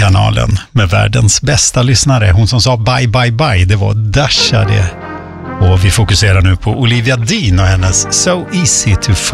kanalen med världens bästa lyssnare. Hon som sa bye bye bye, det var Dasha det. Och vi fokuserar nu på Olivia Dean och hennes So Easy to Fall